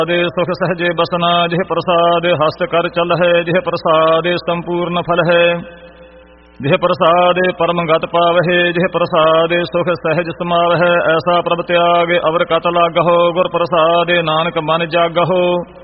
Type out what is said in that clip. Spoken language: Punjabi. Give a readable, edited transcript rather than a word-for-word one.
ਦੇ ਸੁਖ ਸਹਜੇ ਬਸਨਾ, ਜਿਹ ਪ੍ਰਸਾਦ ਹਸਤ ਕਰ ਚਲ ਹੈ, ਜਿਹ ਪ੍ਰਸਾਦ ਸੰਪੂਰਨ ਫਲ ਹੈ। ਜਿਹ ਪ੍ਰਸਾਦ ਪਰਮ ਗਤ ਪਾਵਹਿ, ਜਿਹ ਪ੍ਰਸਾਦ ਸੁਖ ਸਹਿਜ ਸਮਾਵਹਿ। ਐਸਾ ਪ੍ਰਭ ਤਿਆਗ ਅਵਰ ਕਤ ਲਾਗਹੁ, ਗੁਰ ਪ੍ਰਸਾਦ ਨਾਨਕ ਮਨ ਜਾਗਹੁ।